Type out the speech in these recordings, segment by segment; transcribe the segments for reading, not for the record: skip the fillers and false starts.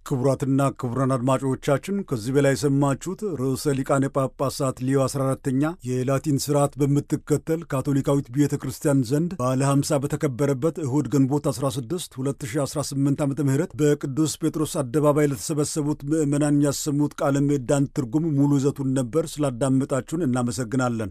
ክቡራትና ክቡራን አድማጮቻችን ከዚህ በላይ የሰማችሁት ርዕሰ ሊቃነ ጳጳሳት ሊዮ 14ኛ የላቲን ስርዓት በምትከተል ካቶሊካዊት ቤተ ክርስቲያን ዘንድ ባለ 50 በተከበረበት እሁድ ግንቦት 16 2018 ዓ.ም በቅዱስ ጴጥሮስ አደባባይ ለተሰበሰቡት ምዕመናን ያሰሙት ቃለ ምዕዳን ትርጉም ሙሉ ይዘቱን ነበር። ስላዳመጣችሁን እናመሰግናለን።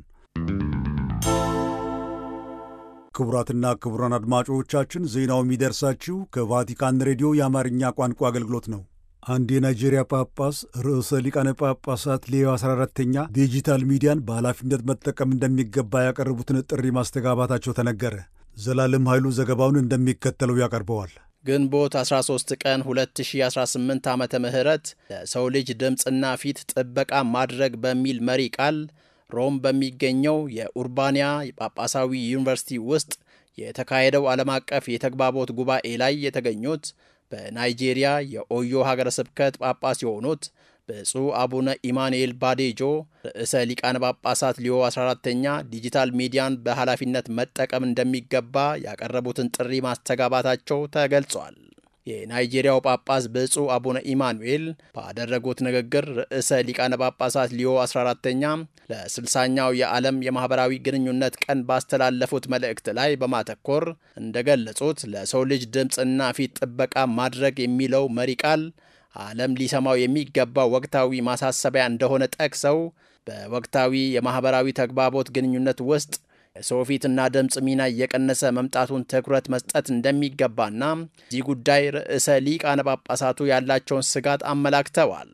ክቡራትና ክቡራን አድማጮቻችን ዜናው የሚደርሳችሁ ከቫቲካን ሬዲዮ የአማርኛ ቋንቋ አገልግሎት ነው። አንድ የናይጄሪያ ጳጳስ ርዕሰ ሊቃነ ጳጳሳት ሌዮ 14ኛ ዲጂታል ሚዲያን በኃላፊነት መጠቀም እንደሚገባ ያቀረቡትን ጥሪ ማስተጋባታቸው ተነገረ። ዘላለም ኃይሉ ዘገባውን እንደሚከተለው ያቀርበዋል። ግንቦት 13 ቀን 2018 ዓመተ ምህረት ለሰው ልጅ ድምፅና ፊት ጥበቃ ማድረግ በሚል መሪ ቃል ሮም በሚገኘው የኡርባንያ ጳጳሳዊ ዩኒቨርሲቲ ውስጥ የተካሄደው ዓለም አቀፍ የተግባቦት ጉባኤ ላይ የተገኙት በናይጄሪያ የኦዮ ሀገረ ስብከት ጳጳስ የሆኑት ብፁዕ አቡነ ኢማኑኤል ባዴጆ ርዕሰ ሊቃነ ጳጳሳት ሊዮ 14ኛ ዲጂታል ሚዲያን በኃላፊነት መጠቀም እንደሚገባ ያቀረቡትን ጥሪ ማስተጋባታቸው ተገልጿል። የናይጄሪያው ጳጳስ ብፁዕ አቡነ ኢማኑኤል ባደረጉት ንግግር ርዕሰ ሊቃነ ጳጳሳት ሊዮ 14ኛ ለ60ኛው የዓለም የማኅበራዊ ግንኙነት ቀን ባስተላለፉት መልእክት ላይ በማተኮር እንደገለጹት ለሰው ልጅ ድምፅና ፊት ጥበቃ ማድረግ የሚለው መሪ ቃል ዓለም ሊሰማው የሚገባ ወቅታዊ ማሳሰቢያ እንደሆነ ጠቅሰው በወቅታዊ የማኅበራዊ ተግባቦት ግንኙነት ውስጥ የሰው ፊትና ድምፅ ሚና እየቀነሰ መምጣቱን ትኩረት መስጠት እንደሚገባና እዚህ ጉዳይ ርዕሰ ሊቃነ ጳጳሳቱ ያላቸውን ስጋት አመላክተዋል።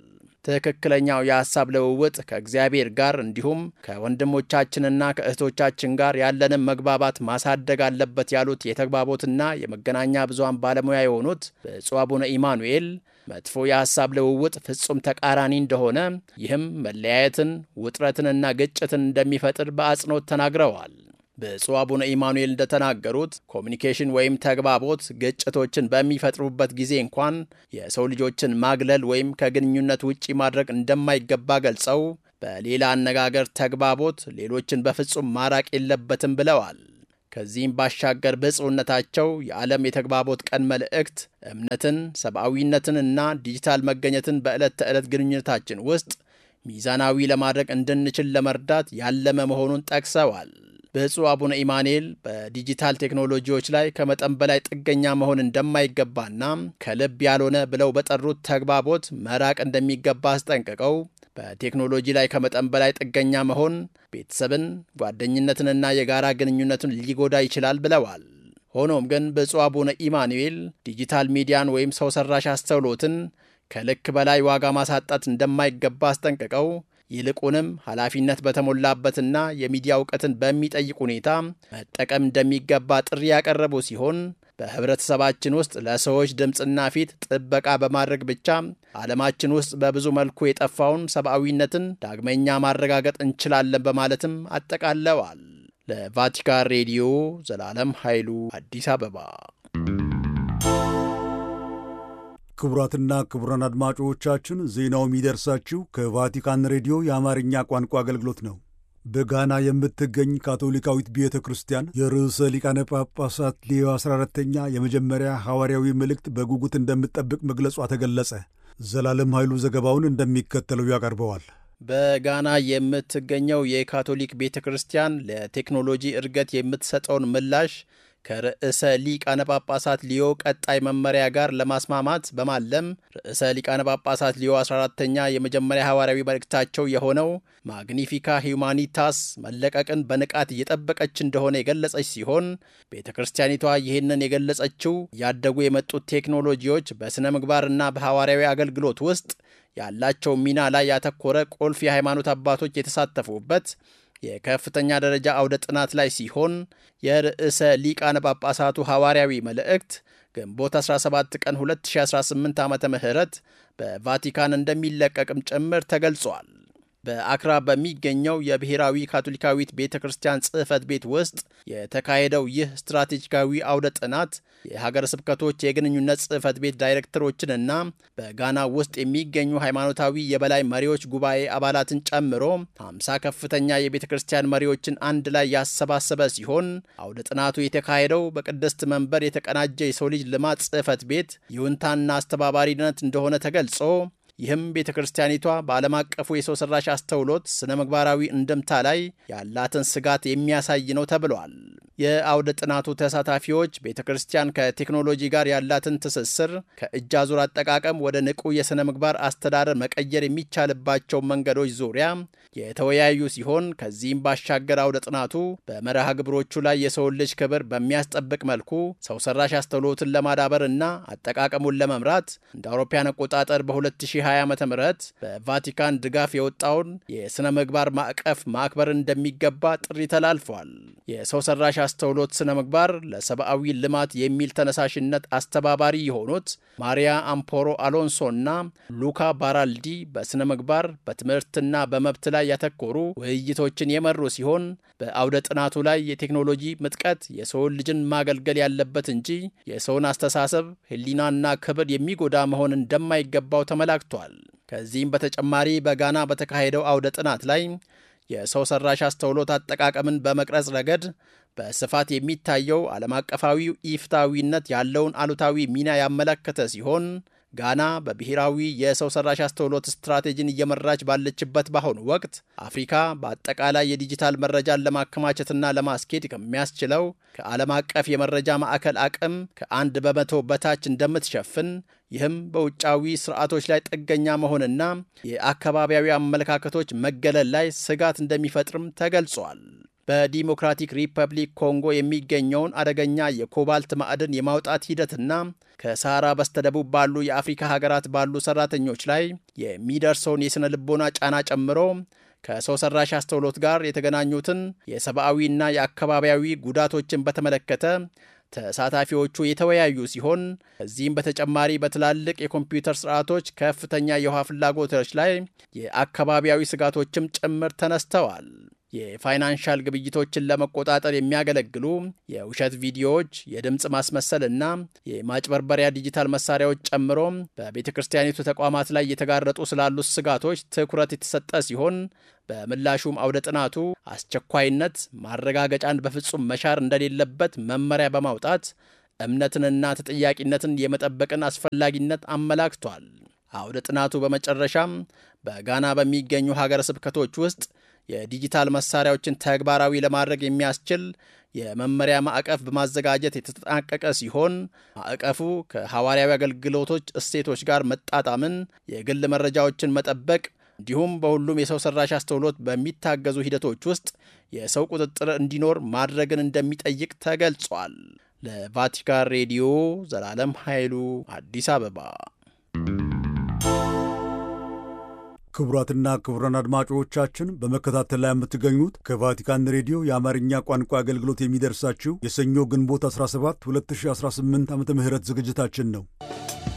ትክክለኛው የሐሳብ ልውውጥ ከእግዚአብሔር ጋር እንዲሁም ከወንድሞቻችንና ከእህቶቻችን ጋር ያለንን መግባባት ማሳደግ አለበት ያሉት የተግባቦትና የመገናኛ ብዙሃን ባለሙያ የሆኑት ብፁዕ አቡነ ኢማኑኤል መጥፎ የሐሳብ ልውውጥ ፍጹም ተቃራኒ እንደሆነ፣ ይህም መለያየትን፣ ውጥረትንና ግጭትን እንደሚፈጥር በአጽንኦት ተናግረዋል። ብፁዕ አቡነ ኢማኑኤል እንደተናገሩት ኮሚኒኬሽን ወይም ተግባቦት ግጭቶችን በሚፈጥሩበት ጊዜ እንኳን የሰው ልጆችን ማግለል ወይም ከግንኙነት ውጪ ማድረግ እንደማይገባ ገልጸው በሌላ አነጋገር ተግባቦት ሌሎችን በፍጹም ማራቅ የለበትም ብለዋል። ከዚህም ባሻገር ብፁዕነታቸው የዓለም የተግባቦት ቀን መልእክት እምነትን፣ ሰብአዊነትንና ዲጂታል መገኘትን በዕለት ተዕለት ግንኙነታችን ውስጥ ሚዛናዊ ለማድረግ እንድንችል ለመርዳት ያለመ መሆኑን ጠቅሰዋል። ብፁዕ አቡነ ኢማኑኤል በዲጂታል ቴክኖሎጂዎች ላይ ከመጠን በላይ ጥገኛ መሆን እንደማይገባና ከልብ ያልሆነ ብለው በጠሩት ተግባቦት መራቅ እንደሚገባ አስጠንቅቀው በቴክኖሎጂ ላይ ከመጠን በላይ ጥገኛ መሆን ቤተሰብን፣ ጓደኝነትንና የጋራ ግንኙነትን ሊጎዳ ይችላል ብለዋል። ሆኖም ግን ብፁዕ አቡነ ኢማኑኤል ዲጂታል ሚዲያን ወይም ሰው ሰራሽ አስተውሎትን ከልክ በላይ ዋጋ ማሳጣት እንደማይገባ አስጠንቅቀው ይልቁንም ኃላፊነት በተሞላበትና የሚዲያ እውቀትን በሚጠይቅ ሁኔታ መጠቀም እንደሚገባ ጥሪ ያቀረቡ ሲሆን በህብረተሰባችን ውስጥ ለሰዎች ድምፅና ፊት ጥበቃ በማድረግ ብቻ ዓለማችን ውስጥ በብዙ መልኩ የጠፋውን ሰብአዊነትን ዳግመኛ ማረጋገጥ እንችላለን በማለትም አጠቃለዋል። ለቫቲካን ሬዲዮ ዘላለም ኃይሉ አዲስ አበባ። ክቡራትና ክቡራን አድማጮቻችን ዜናው የሚደርሳችሁ ከቫቲካን ሬዲዮ የአማርኛ ቋንቋ አገልግሎት ነው። በጋና የምትገኝ ካቶሊካዊት ቤተ ክርስቲያን የርዕሰ ሊቃነ ጳጳሳት ሌዮ 14ኛ የመጀመሪያ ሐዋርያዊ መልእክት በጉጉት እንደምትጠብቅ መግለጿ ተገለጸ። ዘላለም ኃይሉ ዘገባውን እንደሚከተለው ያቀርበዋል። በጋና የምትገኘው የካቶሊክ ቤተ ክርስቲያን ለቴክኖሎጂ እድገት የምትሰጠውን ምላሽ ከርዕሰ ሊቃነ ጳጳሳት ሊዮ ቀጣይ መመሪያ ጋር ለማስማማት በማለም ርዕሰ ሊቃነ ጳጳሳት ሊዮ 14ኛ የመጀመሪያ ሐዋርያዊ መልእክታቸው የሆነው ማግኒፊካ ሂዩማኒታስ መለቀቅን በንቃት እየጠበቀች እንደሆነ የገለጸች ሲሆን ቤተ ክርስቲያኒቷ ይህንን የገለጸችው ያደጉ የመጡት ቴክኖሎጂዎች በሥነ ምግባርና በሐዋርያዊ አገልግሎት ውስጥ ያላቸው ሚና ላይ ያተኮረ ቁልፍ የሃይማኖት አባቶች የተሳተፉበት የከፍተኛ ደረጃ አውደ ጥናት ላይ ሲሆን የርዕሰ ሊቃነ ጳጳሳቱ ሐዋርያዊ መልእክት ግንቦት 17 ቀን 2018 ዓመተ ምህረት በቫቲካን እንደሚለቀቅም ጭምር ተገልጿል። በአክራ በሚገኘው የብሔራዊ ካቶሊካዊት ቤተ ክርስቲያን ጽሕፈት ቤት ውስጥ የተካሄደው ይህ ስትራቴጂካዊ አውደ ጥናት የሀገረ ስብከቶች የግንኙነት ጽሕፈት ቤት ዳይሬክተሮችንና በጋና ውስጥ የሚገኙ ሃይማኖታዊ የበላይ መሪዎች ጉባኤ አባላትን ጨምሮ 50 ከፍተኛ የቤተ ክርስቲያን መሪዎችን አንድ ላይ ያሰባሰበ ሲሆን አውደ ጥናቱ የተካሄደው በቅድስት መንበር የተቀናጀ የሰው ልጅ ልማት ጽሕፈት ቤት ይሁንታና አስተባባሪነት እንደሆነ ተገልጾ ይህም ቤተ ክርስቲያኒቷ በዓለም አቀፉ የሰው ሰራሽ አስተውሎት ስነ ምግባራዊ እንድምታ ላይ ያላትን ስጋት የሚያሳይ ነው ተብሏል። የአውደ ጥናቱ ተሳታፊዎች ቤተ ክርስቲያን ከቴክኖሎጂ ጋር ያላትን ትስስር ከእጅ አዙር አጠቃቀም ወደ ንቁ የሥነ ምግባር አስተዳደር መቀየር የሚቻልባቸው መንገዶች ዙሪያ የተወያዩ ሲሆን ከዚህም ባሻገር አውደ ጥናቱ በመርሃ ግብሮቹ ላይ የሰውን ልጅ ክብር በሚያስጠብቅ መልኩ ሰው ሰራሽ አስተውሎትን ለማዳበር እና አጠቃቀሙን ለመምራት እንደ አውሮፓውያን አቆጣጠር በ2020 ዓ.ም በቫቲካን ድጋፍ የወጣውን የሥነ ምግባር ማዕቀፍ ማክበር እንደሚገባ ጥሪ ተላልፏል። የሰው ሰራሽ አስተውሎት ስነ ምግባር ለሰብአዊ ልማት የሚል ተነሳሽነት አስተባባሪ የሆኑት ማሪያ አምፖሮ አሎንሶና ሉካ ባራልዲ በስነ ምግባር በትምህርትና በመብት ላይ ያተኮሩ ውይይቶችን የመሩ ሲሆን በአውደ ጥናቱ ላይ የቴክኖሎጂ ምጥቀት የሰውን ልጅን ማገልገል ያለበት እንጂ የሰውን አስተሳሰብ ሕሊናና ክብር የሚጎዳ መሆን እንደማይገባው ተመላክቷል። ከዚህም በተጨማሪ በጋና በተካሄደው አውደ ጥናት ላይ የሰው ሰራሽ አስተውሎት አጠቃቀምን በመቅረጽ ረገድ በስፋት የሚታየው ዓለም አቀፋዊ ኢፍትሐዊነት ያለውን አሉታዊ ሚና ያመለከተ ሲሆን ጋና በብሔራዊ የሰው ሰራሽ አስተውሎት ስትራቴጂን እየመራች ባለችበት በአሁኑ ወቅት አፍሪካ በአጠቃላይ የዲጂታል መረጃን ለማከማቸትና ለማስኬድ ከሚያስችለው ከዓለም አቀፍ የመረጃ ማዕከል አቅም ከ1% በታች እንደምትሸፍን ይህም በውጫዊ ስርዓቶች ላይ ጥገኛ መሆንና የአካባቢያዊ አመለካከቶች መገለል ላይ ስጋት እንደሚፈጥርም ተገልጿል። በዲሞክራቲክ ሪፐብሊክ ኮንጎ የሚገኘውን አደገኛ የኮባልት ማዕድን የማውጣት ሂደትና ከሳራ በስተደቡብ ባሉ የአፍሪካ ሀገራት ባሉ ሰራተኞች ላይ የሚደርሰውን የሥነ ልቦና ጫና ጨምሮ ከሰው ሰራሽ አስተውሎት ጋር የተገናኙትን የሰብአዊና የአካባቢያዊ ጉዳቶችን በተመለከተ ተሳታፊዎቹ የተወያዩ ሲሆን ከዚህም በተጨማሪ በትላልቅ የኮምፒውተር ስርዓቶች ከፍተኛ የውሃ ፍላጎቶች ላይ የአካባቢያዊ ስጋቶችም ጭምር ተነስተዋል። የፋይናንሻል ግብይቶችን ለመቆጣጠር የሚያገለግሉ የውሸት ቪዲዮዎች፣ የድምፅ ማስመሰልና የማጭበርበሪያ ዲጂታል መሳሪያዎች ጨምሮ በቤተ ክርስቲያኒቱ ተቋማት ላይ የተጋረጡ ስላሉት ስጋቶች ትኩረት የተሰጠ ሲሆን በምላሹም አውደ ጥናቱ አስቸኳይነት ማረጋገጫን በፍጹም መሻር እንደሌለበት መመሪያ በማውጣት እምነትንና ተጠያቂነትን የመጠበቅን አስፈላጊነት አመላክቷል። አውደ ጥናቱ በመጨረሻም በጋና በሚገኙ ሀገረ ስብከቶች ውስጥ የዲጂታል መሳሪያዎችን ተግባራዊ ለማድረግ የሚያስችል የመመሪያ ማዕቀፍ በማዘጋጀት የተጠናቀቀ ሲሆን ማዕቀፉ ከሐዋርያዊ አገልግሎቶች እሴቶች ጋር መጣጣምን፣ የግል መረጃዎችን መጠበቅ እንዲሁም በሁሉም የሰው ሰራሽ አስተውሎት በሚታገዙ ሂደቶች ውስጥ የሰው ቁጥጥር እንዲኖር ማድረግን እንደሚጠይቅ ተገልጿል። ለቫቲካን ሬዲዮ ዘላለም ኃይሉ አዲስ አበባ። ክቡራትና ክቡራን አድማጮቻችን በመከታተል ላይ የምትገኙት ከቫቲካን ሬዲዮ የአማርኛ ቋንቋ አገልግሎት የሚደርሳችሁ የሰኞ ግንቦት 17 2018 ዓ.ም ዝግጅታችን ነው።